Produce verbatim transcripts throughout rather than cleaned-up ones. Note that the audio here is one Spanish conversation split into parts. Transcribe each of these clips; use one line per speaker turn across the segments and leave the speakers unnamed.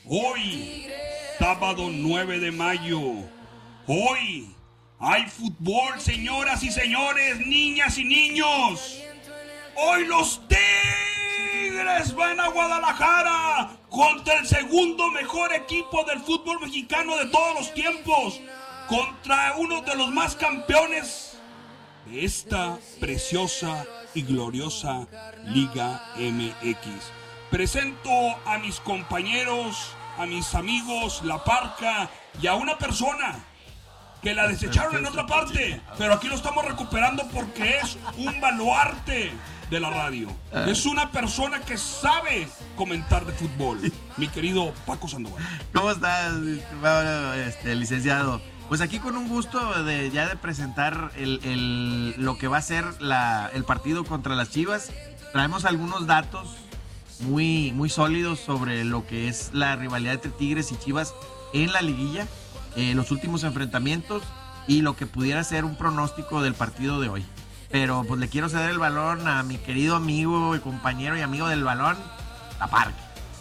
Hoy, sábado nueve de mayo, hoy hay fútbol, señoras y señores, niñas y niños. Hoy los Tigres van a Guadalajara contra el segundo mejor equipo del fútbol mexicano de todos los tiempos, contra uno de los más campeones de esta preciosa y gloriosa Liga M X. Presento a mis compañeros, a mis amigos, La Parca, y a una persona que la desecharon en otra parte, pero aquí lo estamos recuperando porque es un baluarte de la radio. Es una persona que sabe comentar de fútbol, mi querido Paco Sandoval.
¿Cómo estás, este, licenciado? Pues aquí con un gusto de ya de presentar el, el, lo que va a ser la, el partido contra las Chivas. Traemos algunos datos muy, muy sólidos sobre lo que es la rivalidad entre Tigres y Chivas en la liguilla, eh, los últimos enfrentamientos y lo que pudiera ser un pronóstico del partido de hoy. Pero pues le quiero ceder el balón a mi querido amigo y compañero y amigo del balón, La Parca.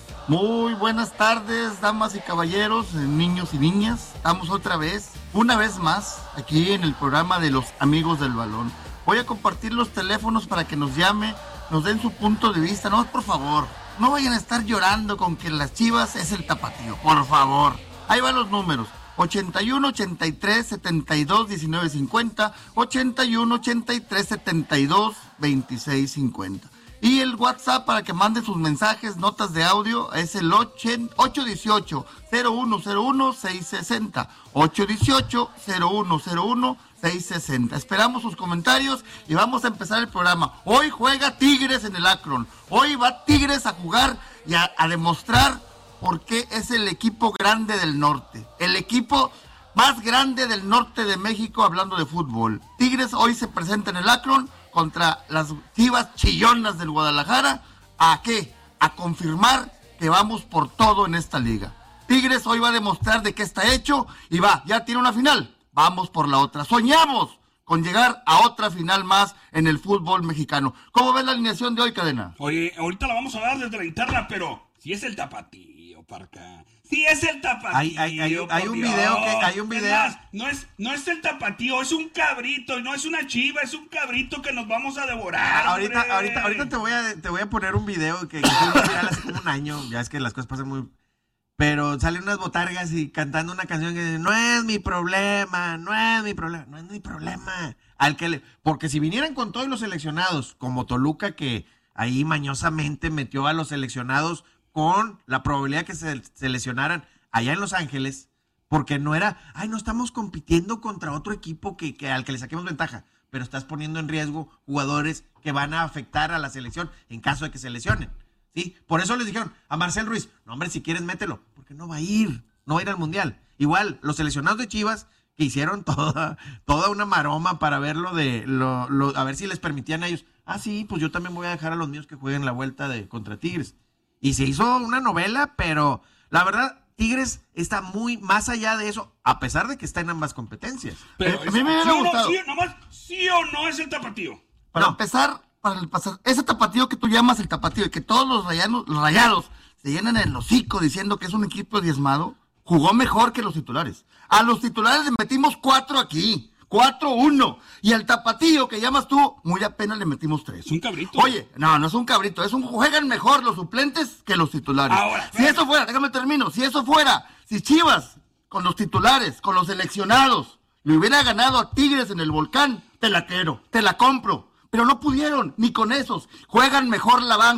Muy buenas tardes, damas y caballeros, niños y niñas. Estamos otra vez, una vez más, aquí en el programa de los amigos del balón. Voy a compartir los teléfonos para que nos llame, nos den su punto de vista. No, por favor, no vayan a estar llorando con que las Chivas es el tapatío, por favor. Ahí van los números: ochenta y uno, ochenta y tres, setenta y dos, diecinueve cincuenta, ochenta y uno, ochenta y tres, setenta y dos, veintiséis cincuenta. Y el WhatsApp para que manden sus mensajes, notas de audio, es el ocho uno ocho, cero uno cero uno, seis seis cero. ocho uno ocho, cero uno cero uno, seis seis cero. Esperamos sus comentarios y vamos a empezar el programa. Hoy juega Tigres en el Akron. Hoy va Tigres a jugar y a, a demostrar por qué es el equipo grande del norte. El equipo más grande del norte de México hablando de fútbol. Tigres hoy se presenta en el Akron contra las Chivas chillonas del Guadalajara. ¿A qué? A confirmar que vamos por todo en esta liga. Tigres hoy va a demostrar de qué está hecho y va, ya tiene una final. Vamos por la otra. Soñamos con llegar a otra final más en el fútbol mexicano. ¿Cómo ves la alineación de hoy, Cadena?
Oye, ahorita la vamos a dar desde la interna, pero si es el tapatío, Parca. Si es el tapatío.
Hay, hay, hay, hay un video que hay un video.
Además, no es no es el tapatío, es un cabrito, y no es una chiva, es un cabrito que nos vamos a devorar.
Ahorita,
hombre.
ahorita, ahorita te voy a te voy a poner un video que, que fue viral hace como un año. Ya es que las cosas pasan muy. Pero salen unas botargas y cantando una canción que dice: no es mi problema, no es mi problema, no es mi problema. Al que le, porque si vinieran con todos los seleccionados, como Toluca, que ahí mañosamente metió a los seleccionados con la probabilidad que se, se lesionaran allá en Los Ángeles, porque no era, ay, no estamos compitiendo contra otro equipo que, que al que le saquemos ventaja, pero estás poniendo en riesgo jugadores que van a afectar a la selección en caso de que se lesionen, ¿sí? Por eso les dijeron a Marcel Ruiz: no, hombre, si quieres mételo, porque no va a ir, no va a ir al Mundial. Igual, los seleccionados de Chivas, que hicieron toda, toda una maroma para verlo de, lo, lo, a ver si les permitían a ellos, ah, sí, pues yo también voy a dejar a los míos que jueguen la vuelta de contra Tigres. Y se hizo una novela, pero la verdad, Tigres está muy más allá de eso, a pesar de que está en ambas competencias.
Pero,
a mí me hubiera
¿sí
gustado.
O no, sí, nomás, ¿sí o no es el tapatío?
Para
No.
empezar, para el pasar, ese tapatío que tú llamas el tapatío y que todos los rayados, los rayados se llenan el hocico diciendo que es un equipo diezmado, jugó mejor que los titulares. A los titulares le metimos cuatro aquí. cuatro uno. Y el tapatío que llamas tú, muy apenas le metimos tres.
Es un cabrito.
Oye, no, no es un cabrito, es un juegan mejor los suplentes que los titulares.
Ahora,
si eso fuera, déjame termino, si eso fuera, si Chivas con los titulares, con los seleccionados, le hubiera ganado a Tigres en el Volcán, te la quiero, te la compro. Pero no pudieron, ni con esos. Juegan mejor la banca.